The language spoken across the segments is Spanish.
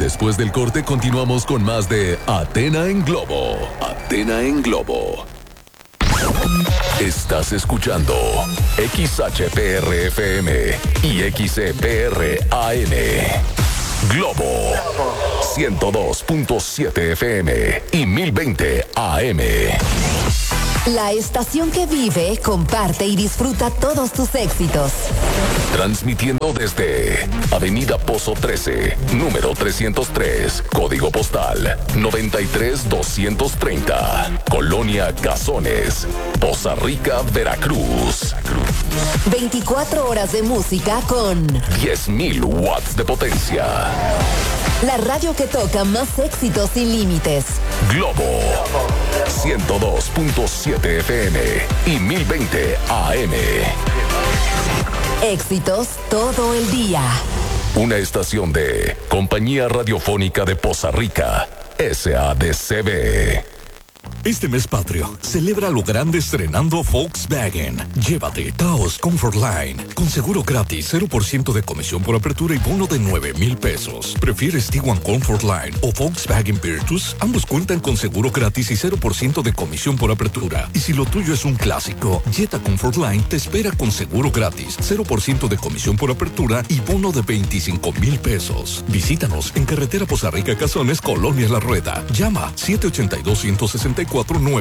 Después del corte continuamos con más de Athena en Globo. Athena en Globo. Estás escuchando XHPR-FM y XCPR-AM. Globo 102.7 FM y 1020 AM. La estación que vive, comparte y disfruta todos tus éxitos. Transmitiendo desde Avenida Pozo 13, número 303, código postal 93230, Colonia Cazones, Poza Rica, Veracruz. 24 horas de música con 10.000 watts de potencia. La radio que toca más éxitos sin límites. Globo 102.7 FM y 1020 AM. Éxitos todo el día. Una estación de Compañía Radiofónica de Poza Rica, SADCB. Este mes patrio, celebra lo grande estrenando Volkswagen. Llévate Taos Comfort Line, con seguro gratis, 0% de comisión por apertura y bono de 9,000 pesos. ¿Prefieres Tiguan Comfort Line o Volkswagen Virtus? Ambos cuentan con seguro gratis y 0% de comisión por apertura. Y si lo tuyo es un clásico, Jetta Comfort Line te espera con seguro gratis, 0% de comisión por apertura y bono de 25,000 pesos. Visítanos en Carretera Poza Rica Cazones, Colonia La Rueda. Llama 782-164-9001.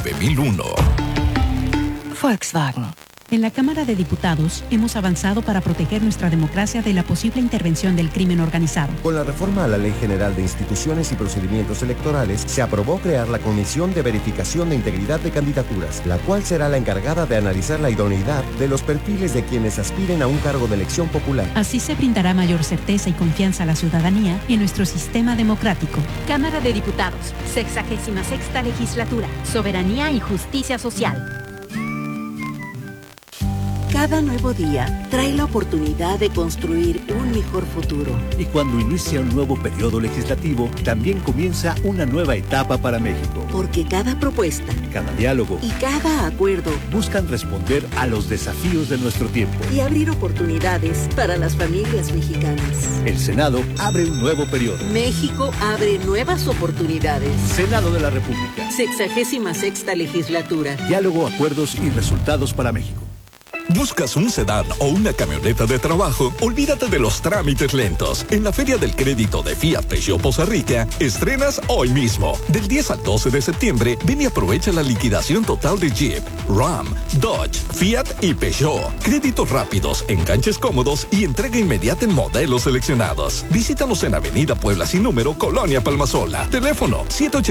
Volkswagen. En la Cámara de Diputados hemos avanzado para proteger nuestra democracia de la posible intervención del crimen organizado. Con la reforma a la Ley General de Instituciones y Procedimientos Electorales, se aprobó crear la Comisión de Verificación de Integridad de Candidaturas, la cual será la encargada de analizar la idoneidad de los perfiles de quienes aspiren a un cargo de elección popular. Así se brindará mayor certeza y confianza a la ciudadanía en nuestro sistema democrático. Cámara de Diputados, 66ª Legislatura, Soberanía y Justicia Social. Cada nuevo día trae la oportunidad de construir un mejor futuro. Y cuando inicia un nuevo periodo legislativo, también comienza una nueva etapa para México. Porque cada propuesta, cada diálogo y cada acuerdo buscan responder a los desafíos de nuestro tiempo y abrir oportunidades para las familias mexicanas. El Senado abre un nuevo periodo. México abre nuevas oportunidades. Senado de la República. 66ª Legislatura. Diálogo, acuerdos y resultados para México. ¿Buscas un sedán o una camioneta de trabajo? Olvídate de los trámites lentos. En la Feria del Crédito de Fiat Peugeot Poza Rica, estrenas hoy mismo. Del 10 al 12 de septiembre, ven y aprovecha la liquidación total de Jeep, Ram, Dodge, Fiat y Peugeot. Créditos rápidos, enganches cómodos y entrega inmediata en modelos seleccionados. Visítanos en Avenida Puebla sin número, Colonia Palmasola. Teléfono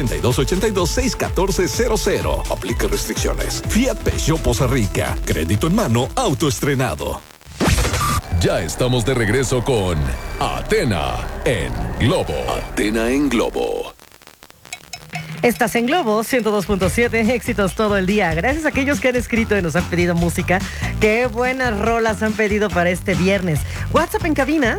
782-82-61400. Aplica restricciones. Fiat Peugeot Poza Rica. Crédito en mano, autoestrenado. Ya estamos de regreso con Athena en Globo. Athena en Globo. Estás en Globo 102.7, éxitos todo el día. Gracias a aquellos que han escrito y nos han pedido música. Qué buenas rolas han pedido para este viernes. WhatsApp en cabina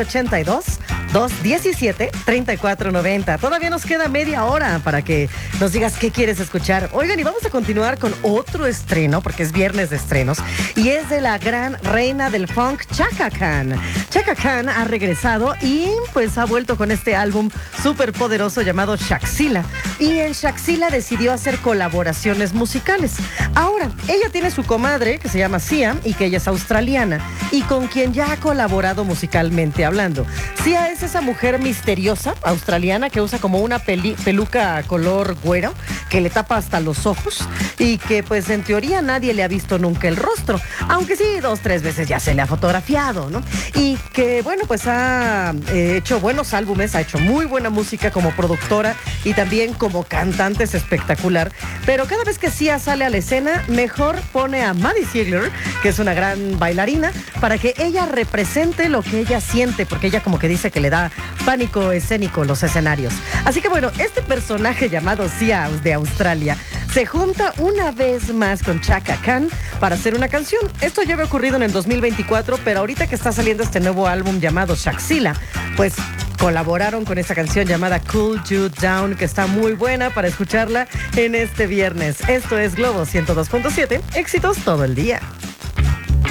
782-217-3490. Todavía nos queda media hora para que nos digas qué quieres escuchar. Oigan, y vamos a continuar con otro estreno, porque es viernes de estrenos, y es de la gran reina del funk, Chaka Khan. Chaka Khan ha regresado y pues ha vuelto con este álbum súper poderoso llamado Shaxila. Y en Shaxila decidió hacer colaboraciones musicales. Ahora, ella tiene su comadre que se llama Sia y que ella es australiana y con quien ya ha colaborado musicalmente hablando. Sia es esa mujer misteriosa australiana que usa como una peluca color güero que le tapa hasta los ojos y que pues en teoría nadie le ha visto nunca el rostro, aunque sí 2-3 veces ya se le ha fotografiado, ¿no? Y que bueno, pues ha hecho buenos álbumes, ha hecho muy buena música como productora y también como cantante, es espectacular, pero cada vez que Sia sale a la escena, mejor pone a Maddie Ziegler, que es una gran bailarina, para que ella represente lo que ella siente, porque ella como que dice que le da pánico escénico los escenarios. Así que bueno, este personaje llamado Sia de Australia se junta una vez más con Chaka Khan para hacer una canción. Esto ya había ocurrido en el 2024, pero ahorita que está saliendo este nuevo álbum llamado Shaxila, pues colaboraron con esta canción llamada Cool You Down, que está muy buena para escucharla en este viernes. Esto es Globo 102.7, éxitos todo el día.